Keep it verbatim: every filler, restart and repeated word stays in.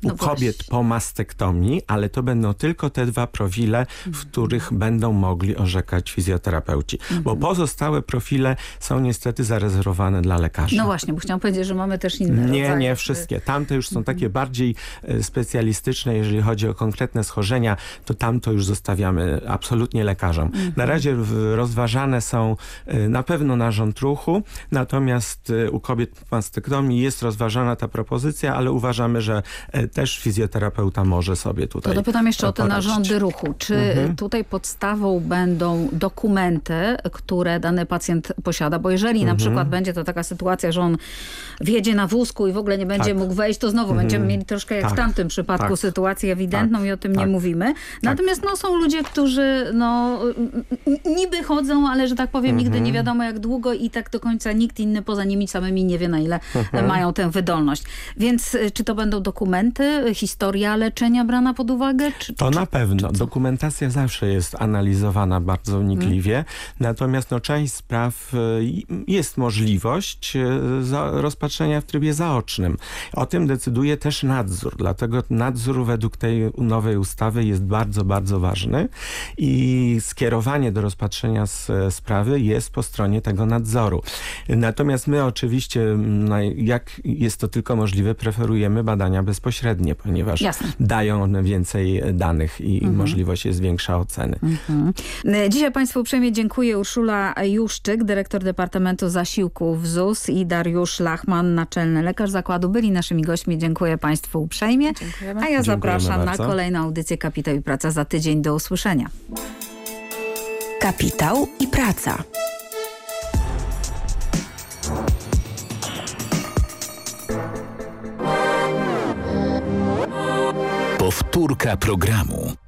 u No kobiet właśnie. po mastektomii, ale to będą tylko te dwa profile, w których będą mogli orzekać fizjoterapeuci. Bo pozostałe profile są niestety zarezerwowane dla lekarzy. No właśnie, bo chciałam powiedzieć, że mamy też inne Nie, rodzaje. nie wszystkie. Tamte już są takie bardziej e, specjalistyczne, jeżeli chodzi o konkretne schorzenia, to tamto już zostawiamy absolutnie lekarzom. Na razie w- rozważane są e, na pewno narząd ruchu, natomiast e, u kobiet po mastektomii jest rozważana ta propozycja, ale uważamy, że e, też fizjoterapeuta może sobie To tutaj dopytam jeszcze o te poradzić. narządy ruchu. Czy tutaj podstawą będą dokumenty, które dany pacjent posiada? Bo jeżeli na przykład będzie to taka sytuacja, że on wjedzie na wózku i w ogóle nie będzie Tak. mógł wejść, to znowu będziemy mieli troszkę jak w Tak. tamtym przypadku Tak. sytuację ewidentną Tak. i o tym nie Tak. mówimy. Natomiast no, są ludzie, którzy no, niby chodzą, ale że tak powiem nigdy nie wiadomo jak długo i tak do końca nikt inny poza nimi samymi nie wie na ile mają tę wydolność. Więc y, czy to będą dokumenty, historia leczenia brana pod uwagę? Czy, To czy, na pewno. Dokumentacja zawsze jest analizowana bardzo wnikliwie. Natomiast no, część spraw y, jest możliwość y, za, rozpatrzenia w trybie zaocznym. O tym decyduje też nadzór. Dlatego nadzór według tej nowej ustawy jest bardzo, bardzo ważny i skierowanie do rozpatrzenia s- sprawy jest po stronie tego nadzoru. Natomiast my oczywiście, no, jak jest to tylko możliwe, preferujemy badania bezpośrednie, ponieważ Jasne. dają one więcej danych i możliwość jest większa oceny. Mhm. Dzisiaj Państwu uprzejmie dziękuję. Urszula Juszczyk, dyrektor Departamentu Zasiłków Z U S i Dariusz Lachman, naczelny lekarz zakładu, byli naszymi gośćmi. Dziękuję Państwu uprzejmie. Dziękujemy. A ja Dziękujemy zapraszam na bardzo. kolejną audycję Kapitał i Praca za tydzień. Do usłyszenia. Kapitał i praca. Powtórka programu.